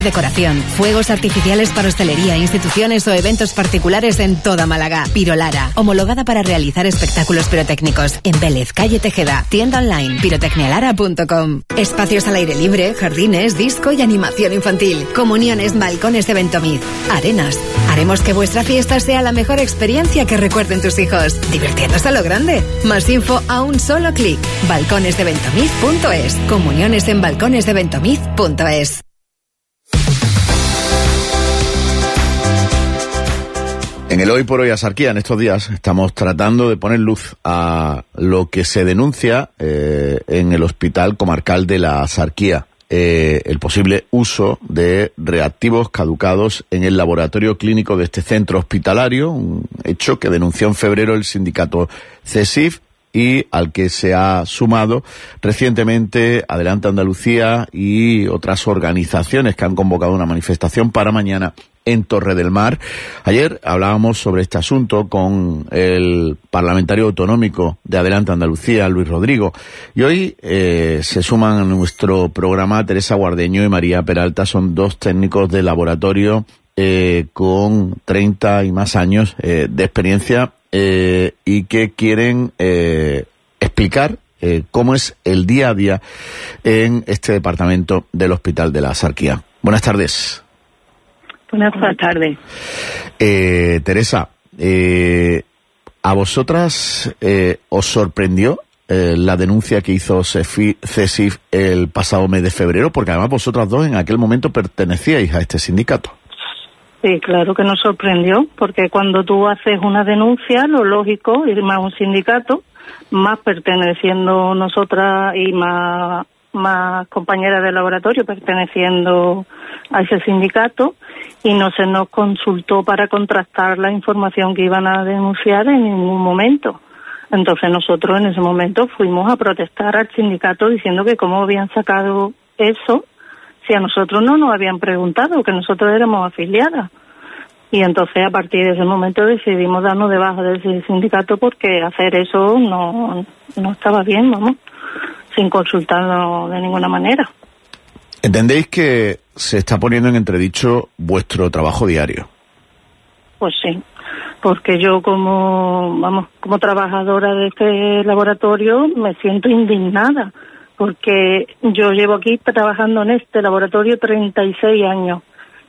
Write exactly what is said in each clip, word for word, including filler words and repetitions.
Decoración, fuegos artificiales para hostelería, instituciones o eventos particulares en toda Málaga. Pirolara, homologada para realizar espectáculos pirotécnicos. En Vélez, calle Tejeda. Tienda online, pirotecnialara punto com. Espacios al aire libre, jardines, disco y animación infantil. Comuniones, balcones de Ventomiz. Arenas. Haremos que vuestra fiesta sea la mejor experiencia que recuerden tus hijos. Divirtiéndose a lo grande. Más info a un solo clic. balcones de ventomiz punto es. Comuniones en balcones de ventomiz punto es. En el Hoy por Hoy Asarquía, en estos días, estamos tratando de poner luz a lo que se denuncia eh, en el Hospital Comarcal de la Asarquía, eh, el posible uso de reactivos caducados en el laboratorio clínico de este centro hospitalario, un hecho que denunció en febrero el sindicato CESIF y al que se ha sumado recientemente Adelante Andalucía y otras organizaciones que han convocado una manifestación para mañana en Torre del Mar. Ayer hablábamos sobre este asunto con el parlamentario autonómico de Adelante Andalucía, Luis Rodrigo, y hoy eh, se suman a nuestro programa Teresa Guardeño y María Peralta. Son dos técnicos de laboratorio eh, con treinta y más años eh, de experiencia eh, y que quieren eh, explicar eh, cómo es el día a día en este departamento del Hospital de la Asarquía. Buenas tardes. Buenas tardes. Eh, Teresa, eh, ¿a vosotras eh, os sorprendió eh, la denuncia que hizo CESIF el pasado mes de febrero? Porque además vosotras dos en aquel momento pertenecíais a este sindicato. Sí, claro que nos sorprendió, porque cuando tú haces una denuncia, lo lógico, ir más a un sindicato, más perteneciendo nosotras y más, más compañeras de laboratorio perteneciendo a ese sindicato, y no se nos consultó para contrastar la información que iban a denunciar en ningún momento. Entonces nosotros en ese momento fuimos a protestar al sindicato diciendo que cómo habían sacado eso si a nosotros no nos habían preguntado, que nosotros éramos afiliadas. Y entonces a partir de ese momento decidimos darnos de baja de ese sindicato, porque hacer eso no, no estaba bien, vamos, sin consultarnos de ninguna manera. ¿Entendéis que se está poniendo en entredicho vuestro trabajo diario? Pues sí, porque yo como, vamos, como trabajadora de este laboratorio me siento indignada, porque yo llevo aquí trabajando en este laboratorio treinta y seis años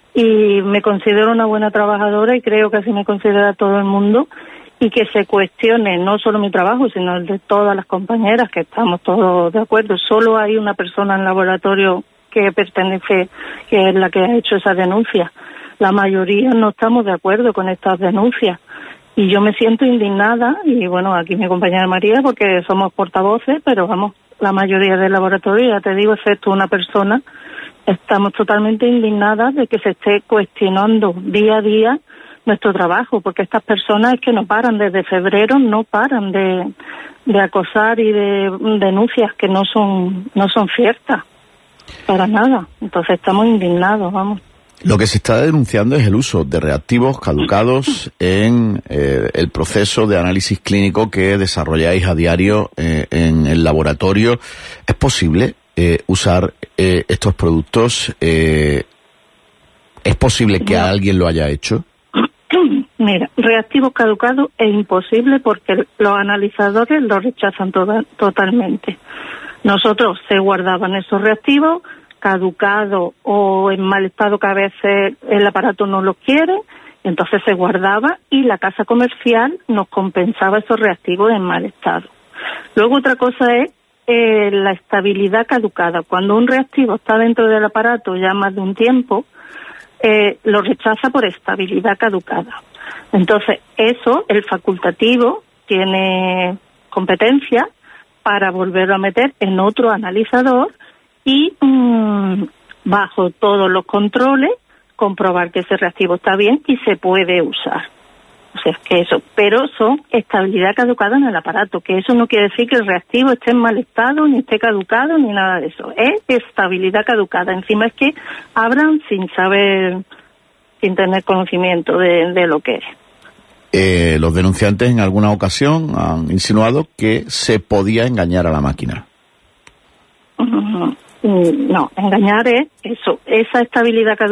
y me considero una buena trabajadora, y creo que así me considera todo el mundo, y que se cuestione no solo mi trabajo, sino el de todas las compañeras, que estamos todos de acuerdo. Solo hay una persona en el laboratorio que pertenece, que es la que ha hecho esa denuncia. La mayoría no estamos de acuerdo con estas denuncias, y yo me siento indignada, y bueno, aquí mi compañera María, porque somos portavoces, pero vamos, la mayoría del laboratorio, ya te digo, excepto una persona, estamos totalmente indignadas de que se esté cuestionando día a día nuestro trabajo, porque estas personas es que no paran, desde febrero no paran de, de acosar y de denuncias que no son, no son ciertas. Para nada. Entonces estamos indignados, vamos. Lo que se está denunciando es el uso de reactivos caducados en eh, el proceso de análisis clínico que desarrolláis a diario eh, en el laboratorio. ¿Es posible eh, usar eh, estos productos? Eh, ¿Es posible que no. alguien lo haya hecho? Mira, reactivos caducados es imposible, porque los analizadores lo rechazan toda, totalmente. Nosotros se guardaban esos reactivos caducados o en mal estado, que a veces el aparato no los quiere, entonces se guardaba y la casa comercial nos compensaba esos reactivos en mal estado. Luego otra cosa es eh, la estabilidad caducada. Cuando un reactivo está dentro del aparato ya más de un tiempo, eh, lo rechaza por estabilidad caducada. Entonces eso, el facultativo, tiene competencia para volverlo a meter en otro analizador y mmm, bajo todos los controles comprobar que ese reactivo está bien y se puede usar. O sea, que eso, pero son estabilidad caducada en el aparato, que eso no quiere decir que el reactivo esté en mal estado, ni esté caducado, ni nada de eso. Es estabilidad caducada. Encima es que abran sin saber, sin tener conocimiento de, de lo que es. Eh, los denunciantes en alguna ocasión han insinuado que se podía engañar a la máquina. Uh-huh. No, engañar es eso, esa estabilidad